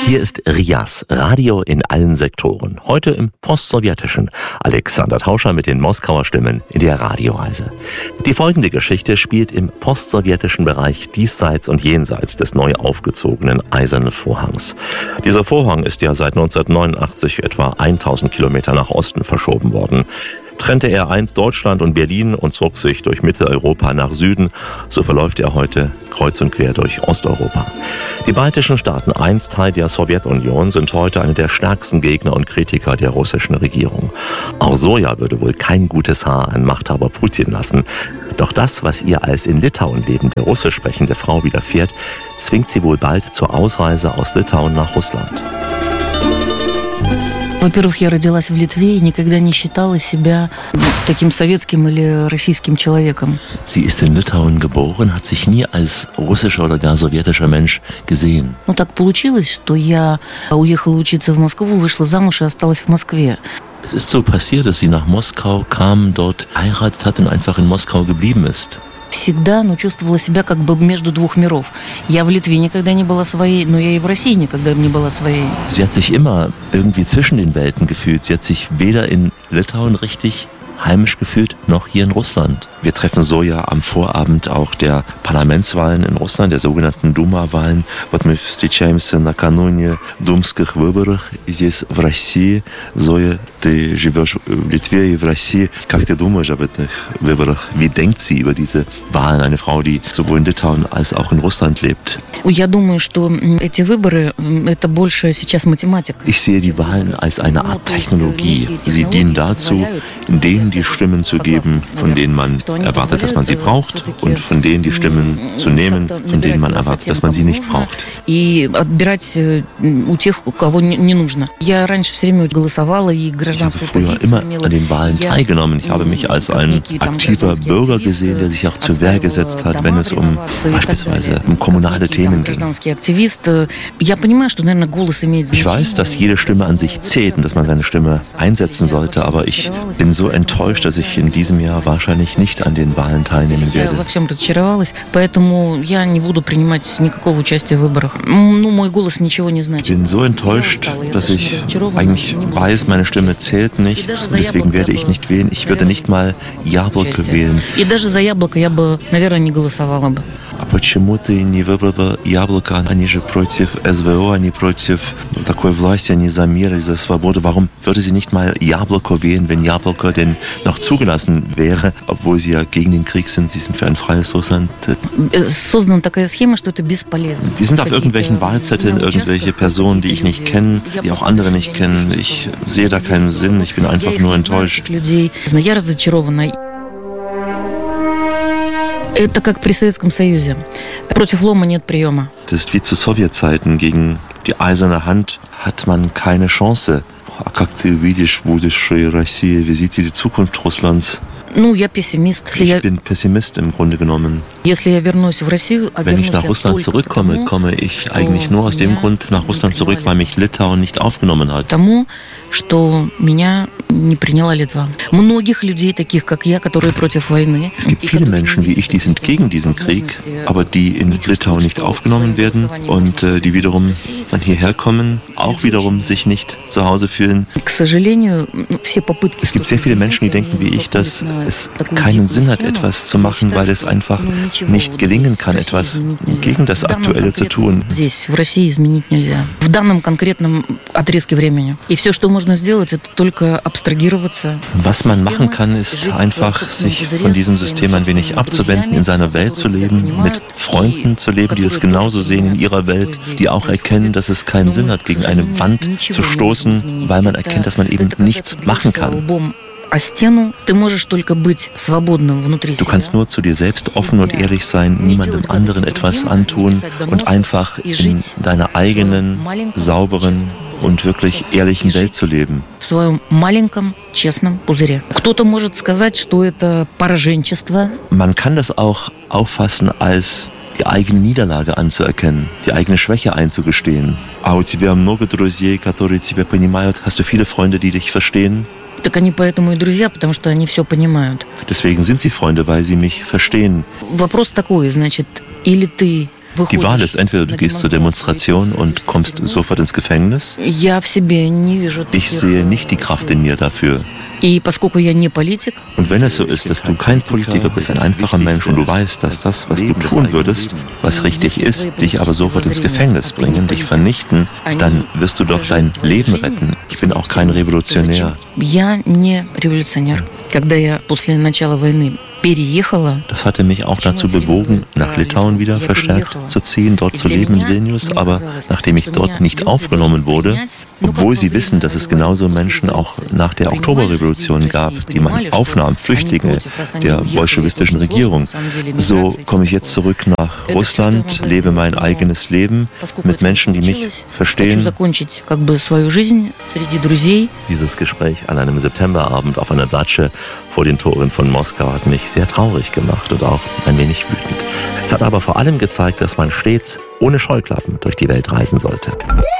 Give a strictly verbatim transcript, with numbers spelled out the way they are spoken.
Hier ist Rias, Radio in allen Sektoren. Heute im Postsowjetischen. Alexander Tauscher mit den Moskauer Stimmen in der Radioreise. Die folgende Geschichte spielt im postsowjetischen Bereich diesseits und jenseits des neu aufgezogenen Eisernen Vorhangs. Dieser Vorhang ist ja seit neunzehnhundertneunundachtzig etwa tausend Kilometer nach Osten verschoben worden. Trennte er einst Deutschland und Berlin und zog sich durch Mitteleuropa nach Süden, so verläuft er heute kreuz und quer durch Osteuropa. Die baltischen Staaten, einst Teil der Sowjetunion, sind heute eine der stärksten Gegner und Kritiker der russischen Regierung. Auch Soja würde wohl kein gutes Haar an Machthaber Putin lassen. Doch das, was ihr als in Litauen lebende russisch sprechende Frau widerfährt, zwingt sie wohl bald zur Ausreise aus Litauen nach Russland. Во-первых, я родилась в Литве и никогда не считала себя таким советским или российским человеком. Sie ist in Litauen geboren, hat sich nie als russischer oder gar sowjetischer Mensch gesehen. Ну так получилось, что я уехала учиться в Москву, вышла замуж и осталась в Москве. Es ist so passiert, dass sie nach Moskau kam, dort geheiratet hat und einfach in Moskau geblieben ist. Всегда, но чувствовала себя как бы между двух миров. Я в Литве никогда не была своей, но я и в России никогда не была своей. Sie hat sich immer irgendwie zwischen den Welten gefühlt. Sie hat sich weder in Litauen richtig heimisch gefühlt, noch hier in Russland. Wir treffen Soja am Vorabend auch der Parlamentswahlen in Russland, der sogenannten Дума-Wahlen. Вот мы встречаемся накануне думских выборов здесь, в России. Зоя, ты живешь в Литве и в России. Как ты думаешь об этих выборах? Wie denkt sie über diese Wahlen? Eine Frau, die sowohl in Litauen als auch in Russland lebt. Я думаю, что эти выборы – это больше сейчас математика. Ich sehe die Wahlen als eine Art Technologie. Sie dienen dazu, denen die Stimmen zu geben, von denen man erwartet, dass man sie braucht, und von denen die Stimmen zu nehmen, von denen man erwartet, dass man sie nicht braucht. И отбирать у тех, кого не нужно. Я раньше все время голосовала и гражданскую позицию имела. Ich habe früher immer an den Wahlen teilgenommen. Ich habe mich als ein aktiver Bürger gesehen, der sich auch zur Wehr gesetzt hat, wenn es um beispielsweise um kommunale Themen ging. Ich weiß, dass jede Stimme an sich zählt und dass man seine Stimme einsetzen sollte, aber ich bin so enttäuscht, dass ich in diesem Jahr wahrscheinlich nicht an den Wahlen teilnehmen werde. Ich bin so enttäuscht, dass ich eigentlich weiß, meine Stimme zählt nicht, und deswegen werde ich nicht wählen. Ich würde nicht mal Яблоко wählen. А почему ты не выбрала Яблоко? Они же против СВО, они против такой власти, они за мир и за свободу. Warum würde sie nicht mal Яблоко wählen, wenn Яблоко denn noch zugelassen wäre, obwohl sie ja gegen den Krieg sind? Sie sind für ein freies Russland. Die sind auf irgendwelchen Wahlzetteln irgendwelche Personen, die ich nicht kenne, die auch andere nicht kennen. Ich sehe da keinen Sinn, ich bin einfach nur enttäuscht. Это как при Советском Союзе. Против лома нет приема. Das ist wie zu Sowjetzeiten. Gegen die eiserne Hand hat man keine Chance. Как ты видишь будущее России? Wie sieht die Zukunft Russlands? Ну, я пессимист. Ich bin Pessimist im Grunde genommen. Если я вернусь в Россию, Wenn ich nach Russland zurückkomme, komme ich eigentlich nur aus dem Grund nach Russland zurück, weil mich Litauen nicht aufgenommen hat. Тому, что меня не приняла Литва. Многих людей, таких как я, которые против войны. Es gibt viele Menschen wie ich, die sind gegen diesen Krieg, aber die in Litauen nicht aufgenommen werden und äh, die wiederum dann hierher kommen, auch wiederum sich nicht zu Hause fühlen. К сожалению, все попытки. Es gibt sehr viele Menschen, die denken wie ich, dass es keinen Sinn hat, etwas zu machen, weil es einfach nicht gelingen kann, etwas gegen das Aktuelle zu tun. Здесь, в России, изменить нельзя. В данном конкретном отрезке времени. И все, что можно сделать, это только абстрагироваться. Was man machen kann, ist einfach, sich von diesem System ein wenig abzuwenden, in seiner Welt zu leben, mit Freunden zu leben, die das genauso sehen in ihrer Welt, die auch erkennen, dass es keinen Sinn hat, gegen eine Wand zu stoßen, weil man erkennt, dass man eben nichts machen kann. Du kannst nur zu dir selbst offen und ehrlich sein, niemandem anderen etwas antun und einfach in deiner eigenen, sauberen und wirklich ehrlichen Welt zu leben. Man kann das auch auffassen als die eigene Niederlage anzuerkennen, die eigene Schwäche einzugestehen. Hast du viele Freunde, die dich verstehen? Так они поэтому и друзья, потому что они все понимают. Deswegen sind sie Freunde, weil sie mich verstehen. Вопрос такой, значит, или ты Die Wahl ist entweder du gehst zur Demonstration und kommst sofort ins Gefängnis. Ich sehe nicht die Kraft in mir dafür. Und wenn es so ist, dass du kein Politiker bist, ein einfacher Mensch und du weißt, dass das, was du tun würdest, was richtig ist, dich aber sofort ins Gefängnis bringen, dich vernichten, dann wirst du doch dein Leben retten. Ich bin auch kein Revolutionär. Das hatte mich auch dazu bewogen, nach Litauen wieder verstärkt zu ziehen, dort zu leben in Vilnius. Aber nachdem ich dort nicht aufgenommen wurde, obwohl sie wissen, dass es genauso Menschen auch nach der Oktoberrevolution gab, die man aufnahm, Flüchtlinge der bolschewistischen Regierung, so komme ich jetzt zurück nach Russland, lebe mein eigenes Leben mit Menschen, die mich verstehen. Dieses Gespräch an einem Septemberabend auf einer Datsche vor den Toren von Moskau hat mich sehr traurig gemacht und auch ein wenig wütend. Es hat aber vor allem gezeigt, dass man stets ohne Scheuklappen durch die Welt reisen sollte.